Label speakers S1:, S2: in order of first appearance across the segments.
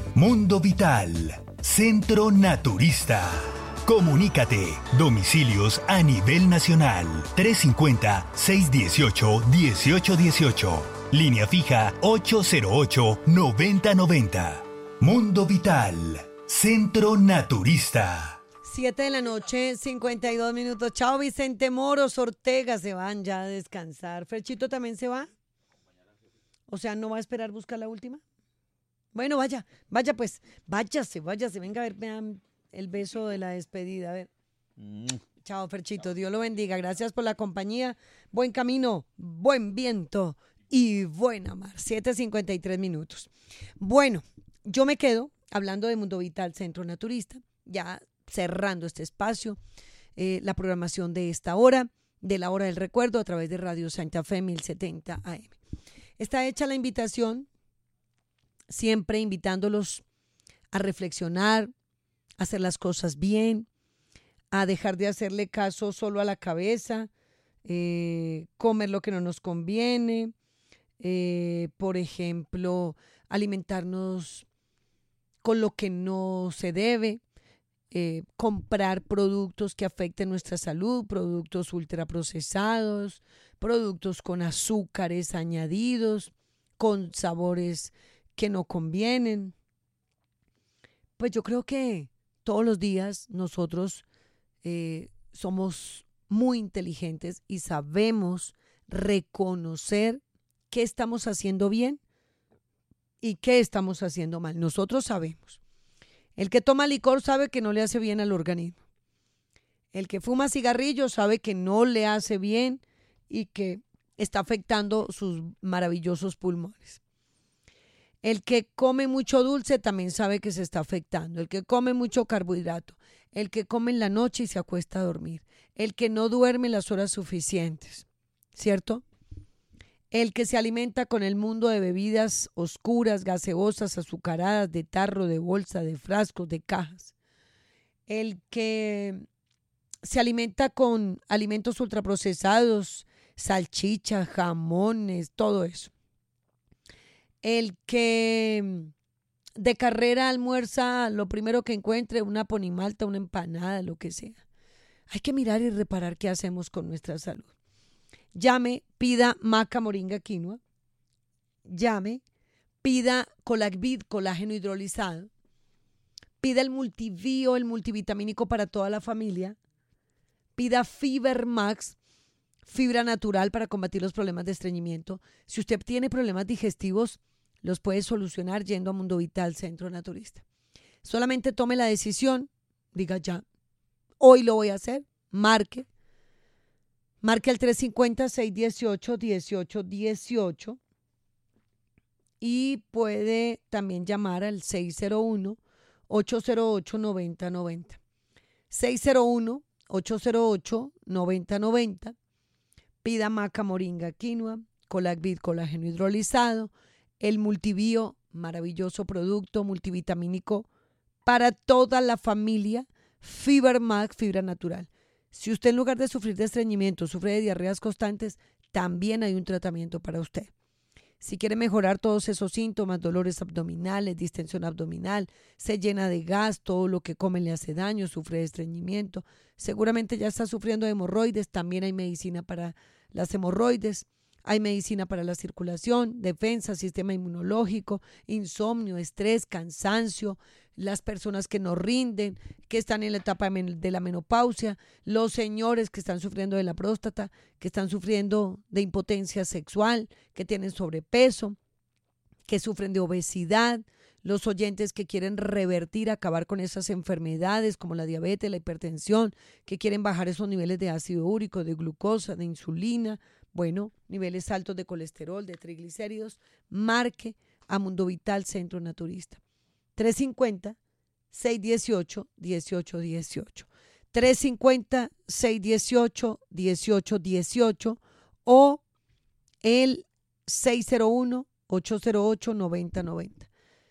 S1: Mundo Vital, Centro Naturista. Comunícate, domicilios a nivel nacional, 350-618-1818. Línea fija 808-9090. Mundo Vital, Centro Naturista.
S2: 7:52 PM. Chao, Vicente Moros, Ortega, se van ya a descansar. ¿Ferchito también se va? O sea, ¿no va a esperar buscar la última? Bueno, vaya pues, váyase, venga a ver, vean el beso de la despedida, a ver. Chao, Ferchito, Dios lo bendiga, gracias por la compañía, buen camino, buen viento y buena mar. 7:53 PM. Bueno, yo me quedo hablando de Mundo Vital Centro Naturista, ya cerrando este espacio, la programación de esta hora, de la hora del recuerdo a través de Radio Santa Fe 1070 AM. Está hecha la invitación, siempre invitándolos a reflexionar, a hacer las cosas bien, a dejar de hacerle caso solo a la cabeza, comer lo que no nos conviene, por ejemplo, alimentarnos con lo que no se debe, comprar productos que afecten nuestra salud, productos ultraprocesados, productos con azúcares añadidos, con sabores que no convienen. Pues yo creo que todos los días nosotros somos muy inteligentes y sabemos reconocer qué estamos haciendo bien y qué estamos haciendo mal. Nosotros sabemos. El que toma licor sabe que no le hace bien al organismo. El que fuma cigarrillo sabe que no le hace bien y que está afectando sus maravillosos pulmones. El que come mucho dulce también sabe que se está afectando. El que come mucho carbohidrato. El que come en la noche y se acuesta a dormir. El que no duerme las horas suficientes. ¿Cierto? El que se alimenta con el mundo de bebidas oscuras, gaseosas, azucaradas, de tarro, de bolsa, de frascos, de cajas. El que se alimenta con alimentos ultraprocesados, salchichas, jamones, todo eso. El que de carrera almuerza lo primero que encuentre, una ponimalta, una empanada, lo que sea. Hay que mirar y reparar qué hacemos con nuestra salud. Llame, pida maca, moringa, quinoa. Llame, pida Colacvid, colágeno hidrolizado. Pida el multivío, el multivitamínico para toda la familia. Pida Fiber Max, fibra natural para combatir los problemas de estreñimiento. Si usted tiene problemas digestivos, los puede solucionar yendo a Mundo Vital Centro Naturista. Solamente tome la decisión, diga ya, hoy lo voy a hacer, marque al 350-618-1818 y puede también llamar al 601-808-9090. 601-808-9090. Pida maca, moringa, quinoa, Colacvid, colágeno hidrolizado, el multivío, maravilloso producto multivitamínico para toda la familia, Fiber Max, fibra natural. Si usted en lugar de sufrir de estreñimiento, sufre de diarreas constantes, también hay un tratamiento para usted. Si quiere mejorar todos esos síntomas, dolores abdominales, distensión abdominal, se llena de gas, todo lo que come le hace daño, sufre de estreñimiento, seguramente ya está sufriendo de hemorroides, también hay medicina para las hemorroides. Hay medicina para la circulación, defensa, sistema inmunológico, insomnio, estrés, cansancio, las personas que no rinden, que están en la etapa de la menopausia, los señores que están sufriendo de la próstata, que están sufriendo de impotencia sexual, que tienen sobrepeso, que sufren de obesidad, los oyentes que quieren revertir, acabar con esas enfermedades como la diabetes, la hipertensión, que quieren bajar esos niveles de ácido úrico, de glucosa, de insulina, bueno, niveles altos de colesterol, de triglicéridos, marque a Mundo Vital Centro Naturista. 350-618-1818. 350-618-1818 o el 601-808-9090.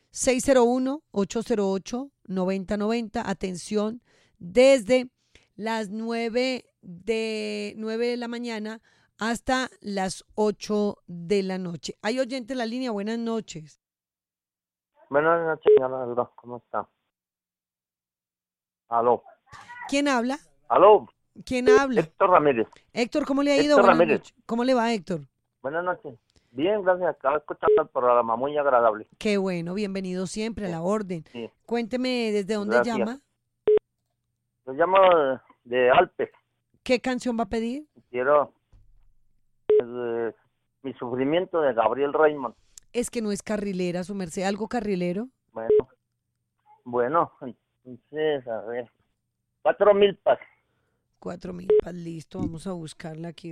S2: 601-808-9090. Atención, desde las 9 de la mañana hasta las 8 de la noche. Hay oyente en la línea, buenas noches.
S3: Buenas noches, señora Aldo. ¿Cómo está? Aló.
S2: ¿Quién habla?
S3: Aló.
S2: ¿Quién habla?
S3: Héctor Ramírez.
S2: Héctor, ¿cómo le ha ido?
S3: Héctor
S2: Buenas
S3: Ramírez.
S2: noches. ¿Cómo le va, Héctor?
S3: Buenas noches. Bien, gracias. Acabo escuchando el programa. Muy agradable.
S2: Qué bueno, bienvenido siempre a la orden.
S3: Sí.
S2: Cuénteme desde dónde
S3: Gracias.
S2: llama.
S3: Yo llamo de Alpes.
S2: ¿Qué canción va a pedir?
S3: Quiero mi sufrimiento de Gabriel Raymond.
S2: Es que no es carrilera, su merced. ¿Algo carrilero?
S3: Bueno, entonces, a ver. 4 milpas.
S2: 4 mil, listo. Vamos a buscarla aquí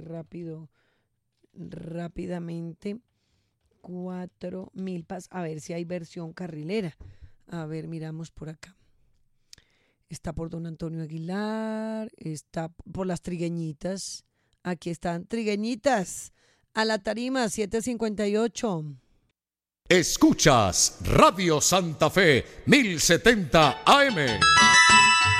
S2: rápidamente. 4 milpas. A ver si hay versión carrilera. A ver, miramos por acá. Está por don Antonio Aguilar. Está por las trigueñitas. Aquí están, trigueñitas. A la tarima, 758.
S4: Escuchas Radio Santa Fe 1070 AM.